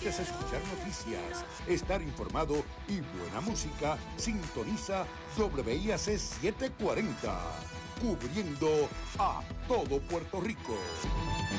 necesites escuchar noticias, estar informado y buena música, sintoniza WIAC 740, cubriendo a todo Puerto Rico.